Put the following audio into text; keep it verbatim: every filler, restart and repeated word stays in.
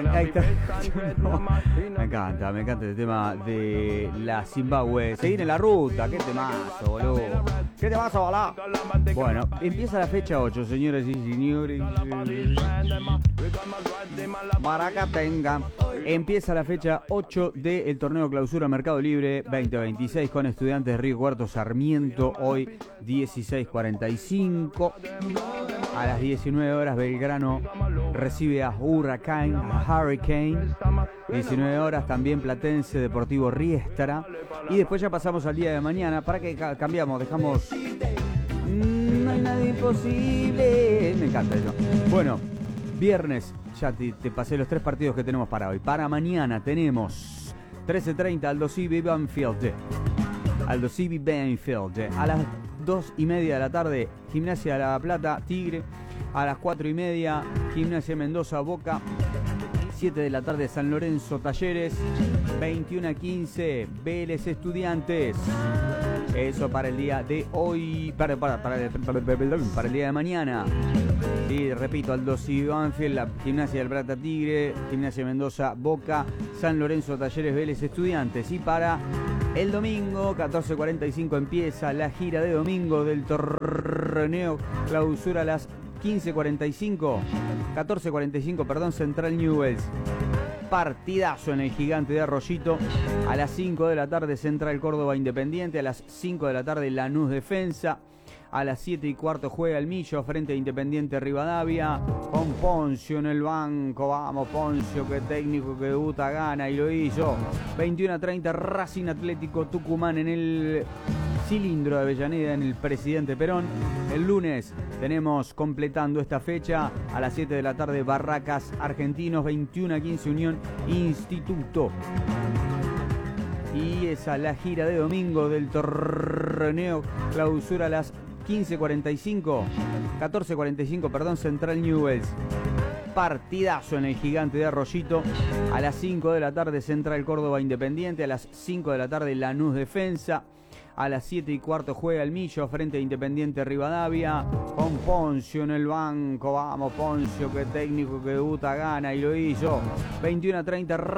ahí está. No, me encanta, me encanta el tema de la Zimbabue. Seguir en la ruta, qué temazo, boludo. ¿Qué temazo, boludo? Bueno, empieza la fecha ocho, señoras y señores. Maracatenga. Empieza la fecha ocho del torneo Clausura Mercado Libre veinte veintiséis con Estudiantes de Río Cuarto Sarmiento. Hoy dieciséis cuarenta y cinco. A las diecinueve horas Belgrano recibe a Huracán, a Hurricane. diecinueve horas también Platense Deportivo Riestra. Y después ya pasamos al día de mañana. ¿Para qué cambiamos? Dejamos... No hay nada imposible. Me encanta eso. Bueno, viernes, ya te, te pasé los tres partidos que tenemos para hoy. Para mañana tenemos trece treinta Aldo Civi Banfield. Aldo Civi Banfield. A las dos y media de la tarde, Gimnasia de La Plata, Tigre. A las cuatro y media, Gimnasia Mendoza, Boca. siete de la tarde, San Lorenzo, Talleres. veintiuno a quince, Vélez, Estudiantes. Eso para el día de hoy, para, para, para, para, para, para el día de mañana. Sí, repito, Aldo Civi Banfield, la Gimnasia del Plata, Tigre. Gimnasia Mendoza, Boca. San Lorenzo, Talleres, Vélez, Estudiantes. Y para el domingo, catorce cuarenta y cinco, empieza la gira de domingo del torneo Clausura a las quince cuarenta y cinco, catorce cuarenta y cinco, perdón, Central Newell's. Partidazo en el Gigante de Arroyito. A las cinco de la tarde, Central Córdoba Independiente. A las cinco de la tarde, Lanús Defensa. A las siete y cuarto juega el Millo frente a Independiente Rivadavia. Con Poncio en el banco. Vamos, Poncio, que técnico que debuta, gana y lo hizo. veintiuno a treinta, Racing Atlético Tucumán en el Cilindro de Avellaneda, en el Presidente Perón. El lunes tenemos, completando esta fecha, a las siete de la tarde, Barracas Argentinos. veintiuno a quince, Unión Instituto. Y esa la gira de domingo del torneo Clausura a las quince cuarenta y cinco, catorce cuarenta y cinco, perdón, Central Newell's. Partidazo en el Gigante de Arroyito. A las cinco de la tarde, Central Córdoba Independiente. A las cinco de la tarde, Lanús Defensa. A las siete y cuarto juega el Millo frente a Independiente Rivadavia. Con Poncio en el banco. Vamos, Poncio, que técnico que debuta, gana y lo hizo. veintiuno a treinta.